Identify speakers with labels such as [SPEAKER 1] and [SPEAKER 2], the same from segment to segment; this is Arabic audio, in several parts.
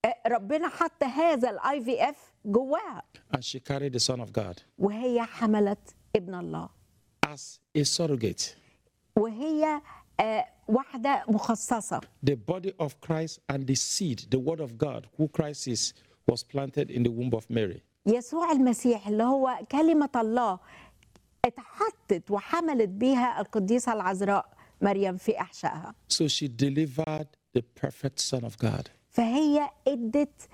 [SPEAKER 1] ربنا حط هذا الاي في اف جواها،
[SPEAKER 2] and she carried the Son of God
[SPEAKER 1] وهي حملت ابن الله،
[SPEAKER 2] as a surrogate.
[SPEAKER 1] وهي واحدة مخصصة.
[SPEAKER 2] The body of Christ and the seed, the word of God, who Christ is, was planted in the womb of Mary.
[SPEAKER 1] يسوع المسيح اللي هو كلمة الله اتحطت وحملت بيها القديسة العذراء مريم في أحشائها.
[SPEAKER 2] So she delivered the perfect Son of God.
[SPEAKER 1] فهي ادت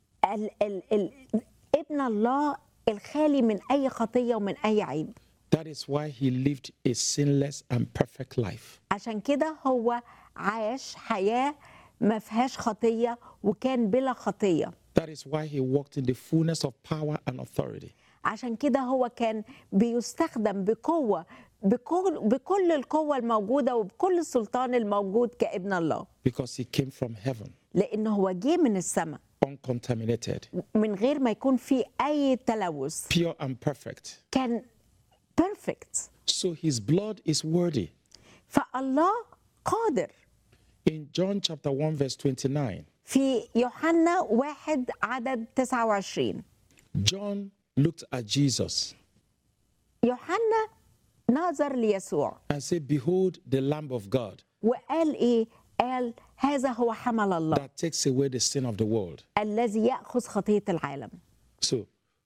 [SPEAKER 1] ابن الله الخالي من أي خطية ومن أي عيب.
[SPEAKER 2] That is why he lived a sinless and perfect life.
[SPEAKER 1] عشان كده هو عاش حياة ما فيهاش خطية وكان بلا خطية.
[SPEAKER 2] That is why he walked in the fullness of power and authority.
[SPEAKER 1] عشان كده هو كان بيستخدم بقوة، بكل القوة الموجودة وبكل السلطان الموجود كابن الله.
[SPEAKER 2] Because he came from heaven,
[SPEAKER 1] لأنه هو جه من السماء
[SPEAKER 2] uncontaminated,
[SPEAKER 1] من غير ما يكون في أي تلوث.
[SPEAKER 2] pure and perfect.
[SPEAKER 1] كان perfect.
[SPEAKER 2] So his blood is worthy.
[SPEAKER 1] فالله قادر.
[SPEAKER 2] In John chapter 1 verse 29,
[SPEAKER 1] في يوحنا 1 عدد 29
[SPEAKER 2] John looked at Jesus
[SPEAKER 1] يوحنا نظر ليسوع
[SPEAKER 2] and said, behold the Lamb of God
[SPEAKER 1] وقال إيه؟ قال هذا هو حمل الله
[SPEAKER 2] that takes away the sin of the world.
[SPEAKER 1] الذي يأخذ خطية العالم.
[SPEAKER 2] So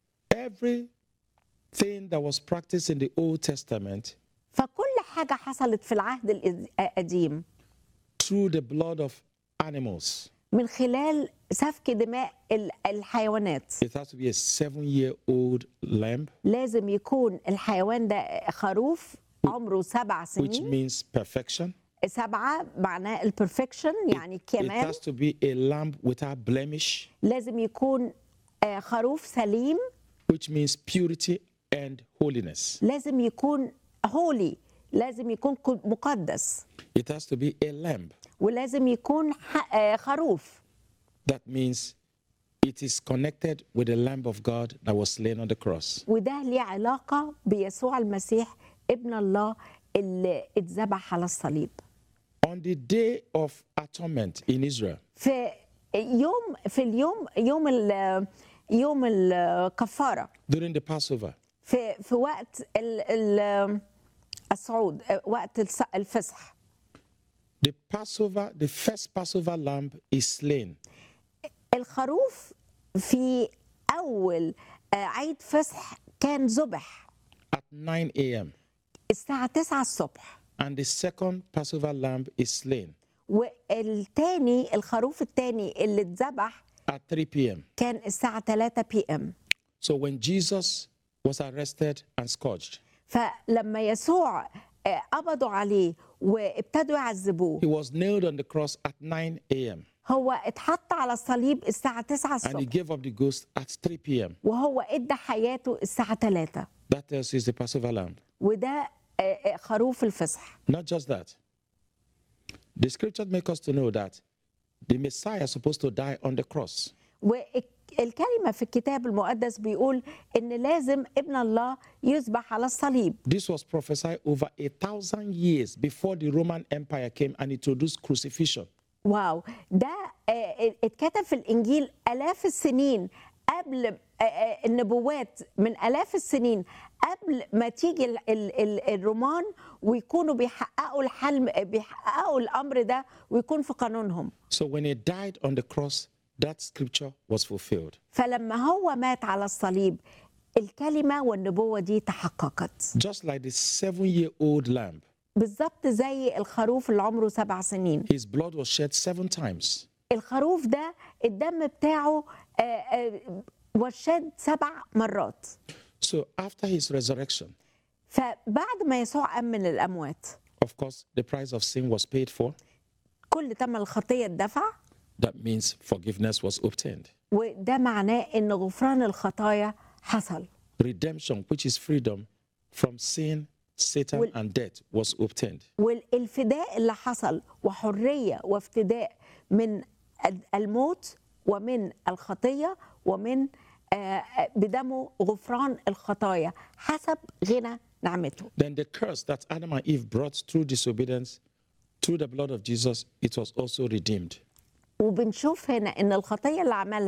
[SPEAKER 2] everything that was practiced in the Old Testament
[SPEAKER 1] فكل حاجة حصلت في العهد القديم
[SPEAKER 2] through the blood of animals,
[SPEAKER 1] من خلال سفك دماء الحيوانات.
[SPEAKER 2] it has to be a 7-year-old lamb,
[SPEAKER 1] لازم يكون الحيوان ده خروف عمره 7
[SPEAKER 2] which
[SPEAKER 1] سنين.
[SPEAKER 2] means perfection.
[SPEAKER 1] 7 معناه البرفكشن يعني
[SPEAKER 2] It
[SPEAKER 1] كمال.
[SPEAKER 2] has to be a lamb without blemish,
[SPEAKER 1] لازم يكون خروف سليم.
[SPEAKER 2] which means purity and holiness.
[SPEAKER 1] لازم يكون holy، لازم يكون مقدس.
[SPEAKER 2] It has to be a lamb.
[SPEAKER 1] ولازم يكون خروف.
[SPEAKER 2] That means it is connected with the Lamb of God that was slain on the cross.
[SPEAKER 1] وده ليه علاقة بيسوع المسيح ابن الله اللي اتذبح على الصليب.
[SPEAKER 2] On the day of atonement in Israel,
[SPEAKER 1] في يوم الكفارة،
[SPEAKER 2] during the Passover,
[SPEAKER 1] في وقت الصعود، وقت الفصح.
[SPEAKER 2] the first Passover lamb is slain.
[SPEAKER 1] الخروف في أول عيد فصح كان ذبح
[SPEAKER 2] At 9 a.m.
[SPEAKER 1] الساعة 9 الصبح.
[SPEAKER 2] And the second Passover lamb is slain
[SPEAKER 1] والتاني الخروف التاني اللي اتذبح
[SPEAKER 2] at 3 p.m.
[SPEAKER 1] كان الساعة 3 p.m.
[SPEAKER 2] So when Jesus was arrested and scourged,
[SPEAKER 1] فلما يسوع قبضوا عليه وابتدوا يعذبوه،
[SPEAKER 2] he was nailed on the cross at 9 a.m.
[SPEAKER 1] هو اتحط على الصليب الساعة 9
[SPEAKER 2] and he
[SPEAKER 1] الصبح
[SPEAKER 2] gave up the ghost at 3 p.m.
[SPEAKER 1] وهو ادى حياته الساعة 3.
[SPEAKER 2] That tells you he's the Passover lamb.
[SPEAKER 1] وده خروف الفصح.
[SPEAKER 2] Not just that. The scriptures make us to know that the Messiah is supposed to die on the cross.
[SPEAKER 1] والكلمة في الكتاب المقدس بيقول إن لازم ابن الله يذبح على الصليب.
[SPEAKER 2] This was prophesied over 1,000 years before the Roman Empire came and introduced crucifixion.
[SPEAKER 1] واو، ده اتكتب في الإنجيل آلاف السنين قبل النبوات، من آلاف السنين قبل ما تيجي الرومان ويكونوا بيحققوا الحلم، بيحققوا الأمر ده ويكون في قانونهم.
[SPEAKER 2] So when he died on the cross, that scripture was fulfilled.
[SPEAKER 1] فلما هو مات على الصليب الكلمة والنبوة دي تحققت.
[SPEAKER 2] Just like the 7-year-old lamb,
[SPEAKER 1] بالظبط زي الخروف اللي عمره 7 سنين.
[SPEAKER 2] his blood was shed 7 times.
[SPEAKER 1] الخروف ده الدم بتاعه وشد 7 مرات.
[SPEAKER 2] So after his resurrection,
[SPEAKER 1] فبعد ما يسوع قام من الأموات،
[SPEAKER 2] of course, the price of sin was paid for.
[SPEAKER 1] كل ثمن الخطية اتدفع.
[SPEAKER 2] That means forgiveness was obtained.
[SPEAKER 1] وده معناه إن غفران الخطايا حصل.
[SPEAKER 2] Redemption, which is freedom from sin, Satan, and death, was obtained.
[SPEAKER 1] والفداء اللي حصل وحرية وافتداء من الموت ومن الخطية ومن بدمه غفران الخطايا حسب غنى نعمته.
[SPEAKER 2] Then the curse that Adam and Eve brought through disobedience, through the blood of Jesus, it was also redeemed.
[SPEAKER 1] وبنشوف هنا ان الخطيه اللي عملها